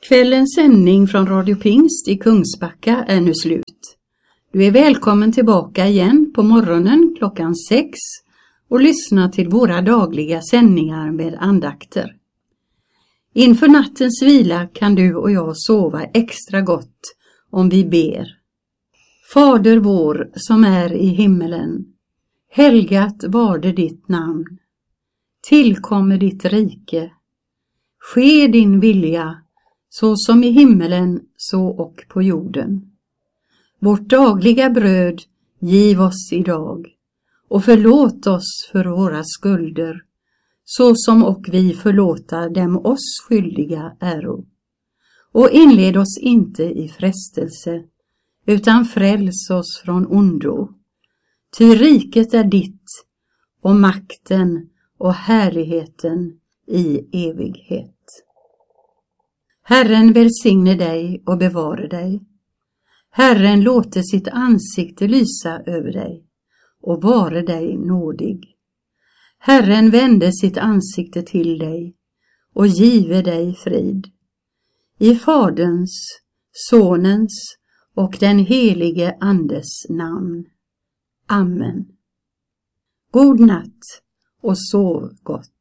Kvällens sändning från Radio Pingst i Kungsbacka är nu slut. Du är välkommen tillbaka igen på morgonen klockan 6 och lyssna till våra dagliga sändningar med andakter. Inför nattens vila kan du och jag sova extra gott om vi ber. Fader vår som är i himmelen, helgat varde ditt namn. Tillkommer ditt rike. Ske din vilja, så som i himmelen, så och på jorden. Vårt dagliga bröd giv oss idag, och förlåt oss för våra skulder, så som och vi förlåta dem oss skyldiga äro. Och inled oss inte i frestelse, utan fräls oss från ondo. Ty riket är ditt, och makten och härligheten i evighet. Herren välsigne dig och bevare dig. Herren låter sitt ansikte lysa över dig och vare dig nådig. Herren vände sitt ansikte till dig och give dig frid. I Faderns, Sonens och den helige Andes namn. Amen. God natt och sov gott.